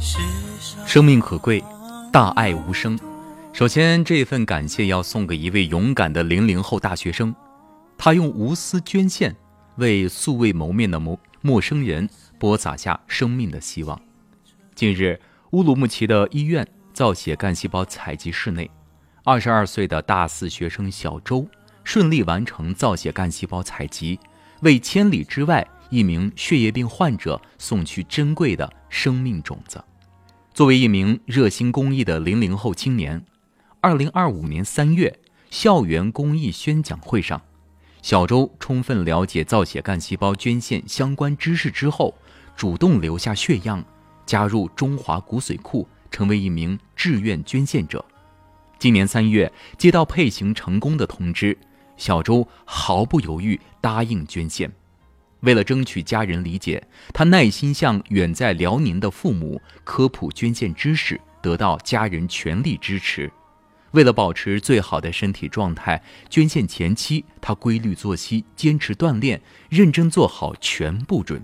生命可贵，大爱无声。首先，这份感谢要送给一位勇敢的00后大学生，他用无私捐献，为素未谋面的陌生人播撒下生命的希望。近日，乌鲁木齐的医院造血干细胞采集室内，22岁的大4学生小周顺利完成造血干细胞采集，为千里之外一名血液病患者送去珍贵的生命种子。作为一名热心公益的00后青年，2025年3月校园公益宣讲会上，小周充分了解造血干细胞捐献相关知识之后，主动留下血样，加入中华骨髓库，成为一名志愿捐献者。今年3月接到配型成功的通知，小周毫不犹豫答应捐献。为了争取家人理解，他耐心向远在辽宁的父母科普捐献知识，得到家人全力支持。为了保持最好的身体状态，捐献前期他规律作息，坚持锻炼，认真做好全部准备。